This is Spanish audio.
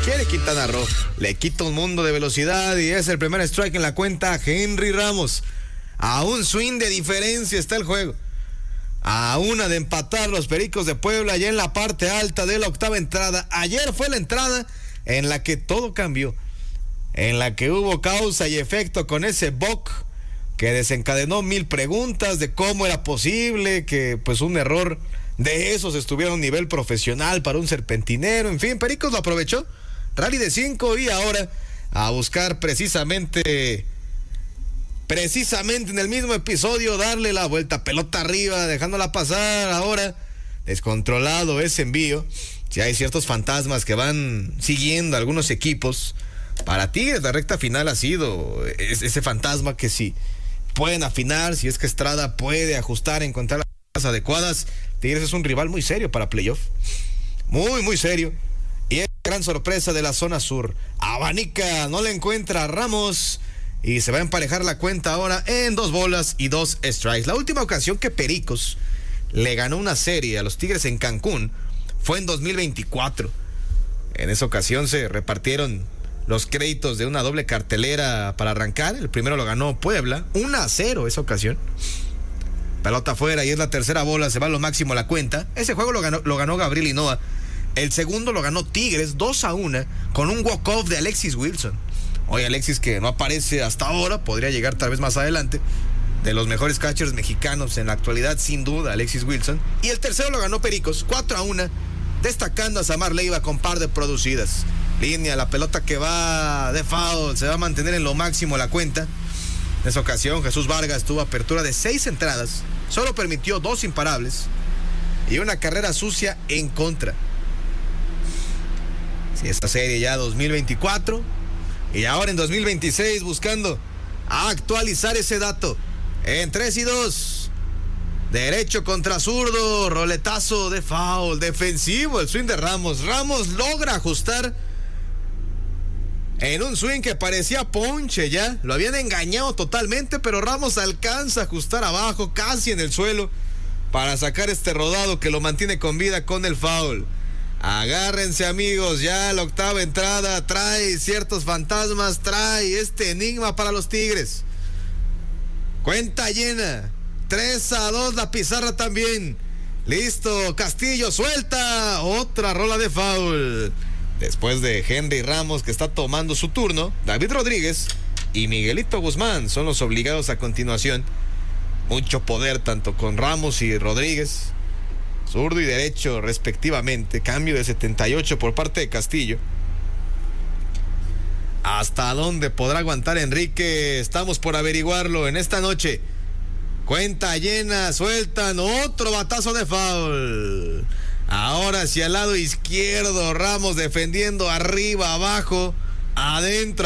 quiere Quintana Roo. Le quita un mundo de velocidad y es el primer strike en la cuenta Henry Ramos. A un swing de diferencia está el juego. A una de empatar los Pericos de Puebla ya en la parte alta de la octava entrada. Ayer fue la entrada en la que todo cambió, en la que hubo causa y efecto con ese boc que desencadenó 1000 preguntas de cómo era posible que pues un error de esos estuviera a un nivel profesional para un serpentinero. En fin, Pericos lo aprovechó, rally de 5 y ahora a buscar precisamente en el mismo episodio darle la vuelta, pelota arriba, dejándola pasar. Ahora descontrolado ese envío. Si hay ciertos fantasmas que van siguiendo a algunos equipos, para Tigres la recta final ha sido ese fantasma que si pueden afinar, si es que Estrada puede ajustar, encontrar las adecuadas, Tigres es un rival muy serio para playoff, muy serio. Y es gran sorpresa de la zona sur, abanica, no le encuentra a Ramos y se va a emparejar la cuenta ahora en 2 bolas y 2 strikes. La última ocasión que Pericos le ganó una serie a los Tigres en Cancún fue en 2024. En esa ocasión se repartieron los créditos de una doble cartelera para arrancar. El primero lo ganó Puebla, 1-0 esa ocasión. Pelota afuera y es la tercera bola, se va a lo máximo la cuenta. Ese juego lo ganó Gabriel Hinoa. El segundo lo ganó Tigres, 2-1, con un walk-off de Alexis Wilson. Hoy Alexis, que no aparece hasta ahora, podría llegar tal vez más adelante. De los mejores catchers mexicanos en la actualidad, sin duda, Alexis Wilson. Y el tercero lo ganó Pericos, 4-1, destacando a Samar Leiva con par de producidas. Línea, la pelota que va de foul, se va a mantener en lo máximo la cuenta. En esa ocasión, Jesús Vargas tuvo apertura de 6 entradas, solo permitió 2 imparables y una carrera sucia en contra. Si esta serie ya 2024 y ahora en 2026 buscando actualizar ese dato en 3-2. Derecho contra zurdo, roletazo de foul, defensivo el swing de Ramos. Ramos logra ajustar en un swing que parecía ponche ya. Lo habían engañado totalmente, pero Ramos alcanza a ajustar abajo, casi en el suelo, para sacar este rodado que lo mantiene con vida con el foul. Agárrense, amigos, ya la octava entrada trae ciertos fantasmas, trae este enigma para los Tigres. Cuenta llena, 3-2 la pizarra también. Listo, Castillo suelta otra rola de foul. Después de Henry Ramos, que está tomando su turno, David Rodríguez y Miguelito Guzmán son los obligados a continuación. Mucho poder tanto con Ramos y Rodríguez, zurdo y derecho respectivamente. Cambio de 78 por parte de Castillo. ¿Hasta dónde podrá aguantar Enrique? Estamos por averiguarlo en esta noche. Cuenta llena, sueltan otro batazo de foul. Ahora hacia el lado izquierdo, Ramos defendiendo arriba, abajo, adentro.